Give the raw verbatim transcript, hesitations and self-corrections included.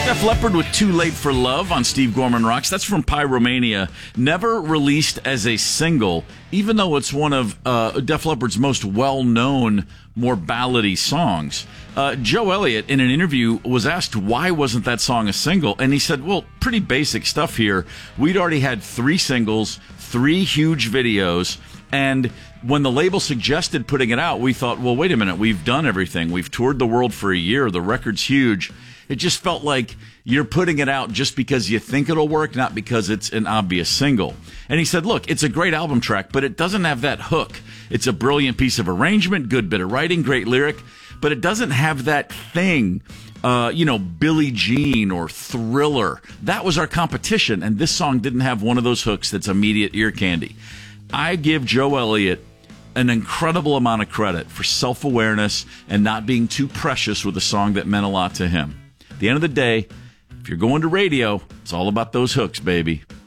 Def Leppard with Too Late for Love on Steve Gorman Rocks. That's from Pyromania. Never released as a single, even though it's one of uh, Def Leppard's most well-known, more ballady songs. Uh, Joe Elliott, in an interview, was asked why wasn't that song a single, and he said, well, pretty basic stuff here. We'd already had three singles, three huge videos, and when the label suggested putting it out, we thought, well, wait a minute, we've done everything. We've toured the world for a year. The record's huge. It just felt like you're putting it out just because you think it'll work, not because it's an obvious single. And he said, look, it's a great album track, but it doesn't have that hook. It's a brilliant piece of arrangement, good bit of writing, great lyric, but it doesn't have that thing, uh, you know, Billie Jean or Thriller. That was our competition, and this song didn't have one of those hooks that's immediate ear candy. I give Joe Elliott an incredible amount of credit for self-awareness and not being too precious with a song that meant a lot to him. At the end of the day, if you're going to radio, it's all about those hooks, baby.